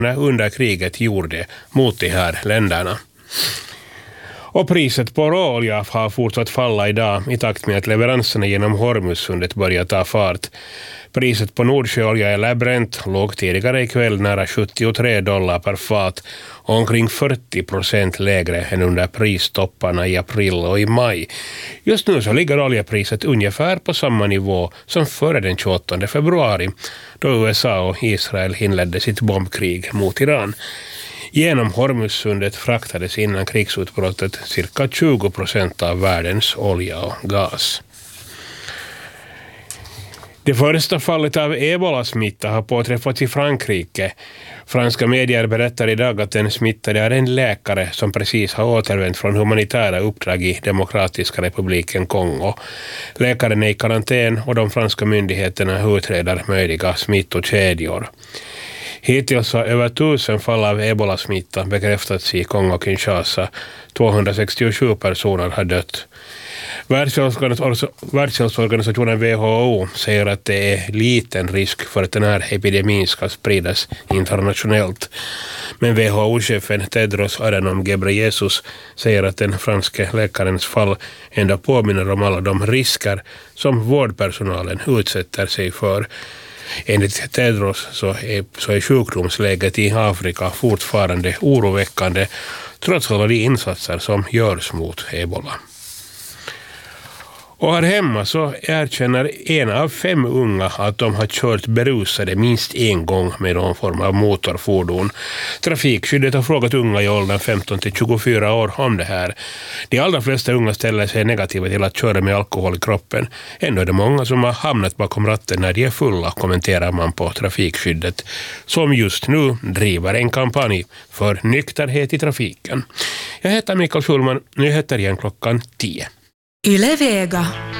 under kriget gjorde mot de här länderna. Och priset på råolja har fortsatt falla idag i takt med att leveranserna genom Hormuzsundet börjar ta fart. Priset på Nordsjöolja eller Brent låg tidigare ikväll nära $73 per fat och omkring 40% lägre än under pristopparna i april och i maj. Just nu så ligger oljepriset ungefär på samma nivå som före den 28 februari då USA och Israel inledde sitt bombkrig mot Iran. Genom Hormuzsundet fraktades innan krigsutbrottet cirka 20% av världens olja och gas. Det första fallet av ebolasmitta har påträffats i Frankrike. Franska medier berättar idag att den smittade är en läkare som precis har återvänt från humanitära uppdrag i Demokratiska republiken Kongo. Läkaren är i karantän och de franska myndigheterna utreder möjliga smittokedjor. Hittills har över 1000 fall av ebolasmitta bekräftats i Kongo-Kinshasa. 267 personer har dött. Världshälsoorganisationen WHO säger att det är liten risk för att den här epidemin ska spridas internationellt. Men WHO-chefen Tedros Adhanom Ghebreyesus säger att den franske läkarens fall ändå påminner om alla de risker som vårdpersonalen utsätter sig för. Enligt Tedros så är sjukdomsläget i Afrika fortfarande oroväckande trots alla de insatser som görs mot ebola. Och här hemma så erkänner 1 av 5 unga att de har kört berusade minst en gång med någon form av motorfordon. Trafikskyddet har frågat unga i åldern 15 till 24 år om det här. De allra flesta unga ställer sig negativa till att köra med alkohol i kroppen. Ändå är det många som har hamnat bakom ratten när de är fulla, kommenterar man på Trafikskyddet, som just nu driver en kampanj för nykterhet i trafiken. Jag heter Mikael Schulman, nyheter igen klockan 10. Yle Vega.